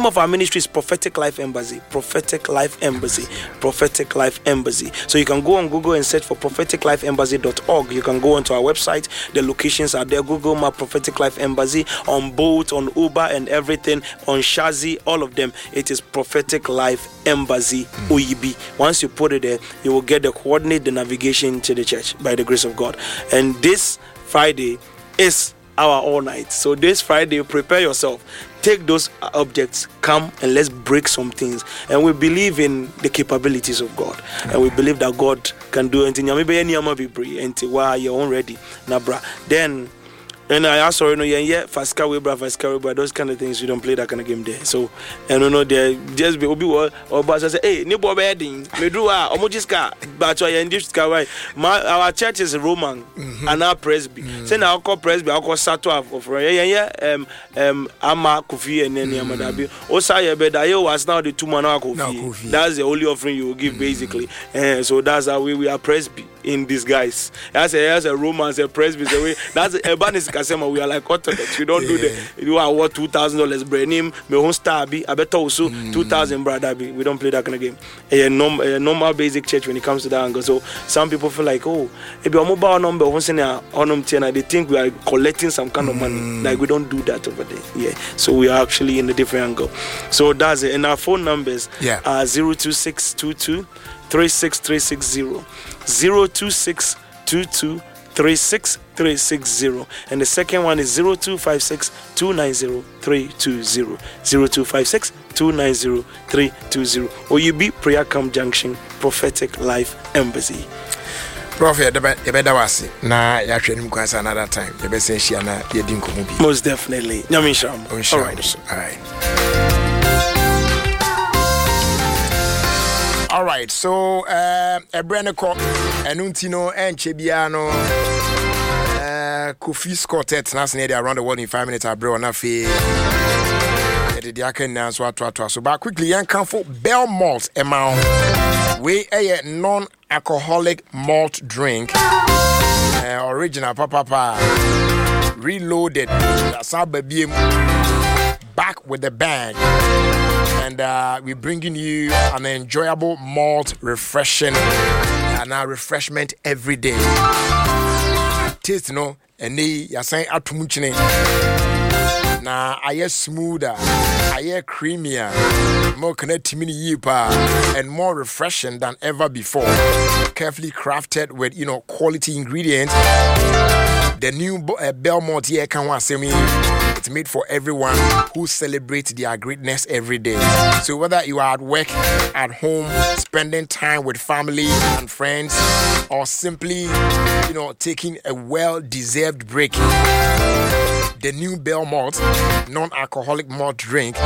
name of our ministry is Prophetic Life Embassy. Prophetic Life Embassy. Prophetic Life Embassy. So you can go on Google and search for propheticlifeembassy.org. You can go onto our website. The locations are there. Google Map Prophetic Life Embassy on Bolt, on Uber, and everything, on Shazi, all of them. It is Prophetic Life Embassy OEB. Once you put it there, you will get the coordinate, the navigation to the church by the grace of God. And this Friday is our all night. So this Friday, prepare yourself. Take those objects, come and let's break some things. And we believe in the capabilities of God. And we believe that God can do anything. Maybe any until while you're all ready. Then and I also Fasca Webra, those kind of things, you don't play that kind of game there. So, and they just be or say, hey, new boy wedding, Medua, Omojiska, but I ended our church is Roman and our presby. Say now, call presby, I'll call Sato of Ama Kofi and then Yamadabi. Osaya Bedayo was now the 2 man Kofi. That's the only offering you will give, basically. So that's how we are presby in disguise. As a Roman, as a presby, that's a banis. We are like Orthodox. We don't do the. You are what $2,000 brand name. Me home star be. I better also 2,000 brother be. We don't play that kind of game. A normal basic church when it comes to that angle. So some people feel like, oh, if your mobile number once in a they think we are collecting some kind of money. Like we don't do that over there. Yeah. So we are actually in a different angle. So that's it. And our phone numbers are 02622 36360 02622 36360, and the second one is 0256 290 320 0256 290 320. OUB Prayer Camp Junction, Prophetic Life Embassy. Prophet, you better was na ya training class another time. You better say she na ye din komo bi. Most definitely. Nyamisham. All right. All right, so a brand called Enuntino and Chebiano Kofi's quartet nationally around the world in 5 minutes. I brought on a fee. So but quickly, young comfort Bell Malt amount. We a non-alcoholic malt drink. Original papa reloaded. That's our baby. Back with the bag. And we're bringing you an enjoyable malt refreshing and our refreshment every day. Taste no and you're saying atumuchine. Now I smoother, I creamier, more connected and more refreshing than ever before. Carefully crafted with quality ingredients. The new Belmont here can it's made for everyone who celebrates their greatness every day. So whether you are at work, at home, spending time with family and friends, or simply, taking a well-deserved break, the new Bell Malt non-alcoholic malt drink